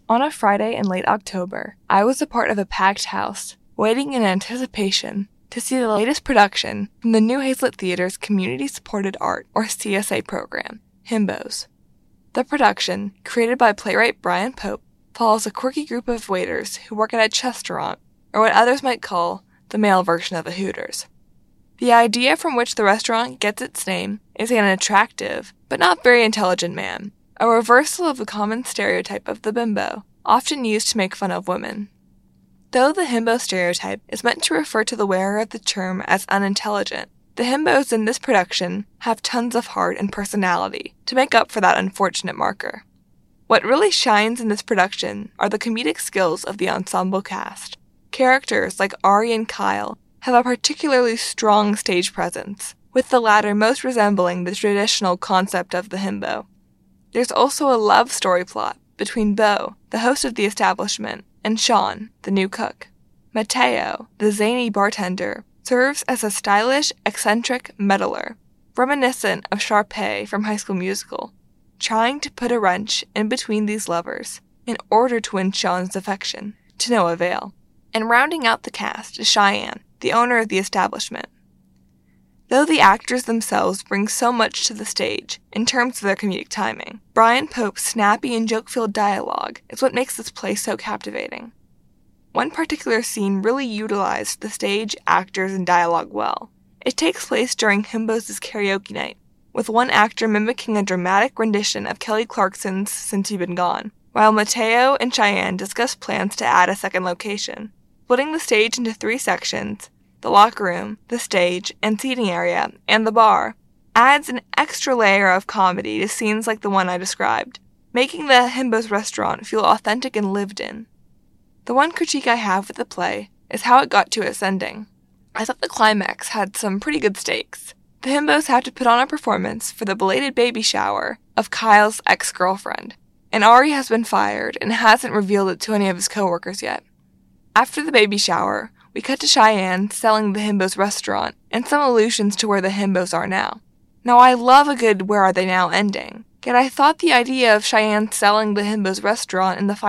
On a Friday in late October, I was a part of a packed house, waiting in anticipation to see the latest production from the New Hazlet Theater's Community-Supported Art, or CSA program, Himbos. The production, created by playwright Brian Pope, follows a quirky group of waiters who work at a chestaurant, or what others might call the male version of a Hooters. The idea from which the restaurant gets its name is an attractive, but not very intelligent man, a reversal of the common stereotype of the bimbo, often used to make fun of women. Though the himbo stereotype is meant to refer to the wearer of the term as unintelligent, the himbos in this production have tons of heart and personality to make up for that unfortunate marker. What really shines in this production are the comedic skills of the ensemble cast. Characters like Ari and Kyle have a particularly strong stage presence, with the latter most resembling the traditional concept of the himbo. There's also a love story plot between Bo, the host of the establishment, and Sean, the new cook. Mateo, the zany bartender, serves as a stylish, eccentric meddler, reminiscent of Sharpay from High School Musical, trying to put a wrench in between these lovers in order to win Sean's affection, to no avail. And rounding out the cast is Cheyenne, the owner of the establishment. Though the actors themselves bring so much to the stage in terms of their comedic timing, Brian Pope's snappy and joke-filled dialogue is what makes this play so captivating. One particular scene really utilized the stage, actors, and dialogue well. It takes place during Himbos' karaoke night, with one actor mimicking a dramatic rendition of Kelly Clarkson's Since You've Been Gone, while Mateo and Cheyenne discuss plans to add a second location. Splitting the stage into 3 sections, the locker room, the stage and seating area, and the bar, adds an extra layer of comedy to scenes like the one I described, making the Himbos restaurant feel authentic and lived in. The one critique I have with the play is how it got to its ending. I thought the climax had some pretty good stakes. The Himbos have to put on a performance for the belated baby shower of Kyle's ex-girlfriend, and Ari has been fired and hasn't revealed it to any of his coworkers yet. After the baby shower, we cut to Cheyenne selling the Himbos restaurant and some allusions to where the Himbos are now. Now, I love a good where are they now ending, yet I thought the idea of Cheyenne selling the Himbos restaurant in the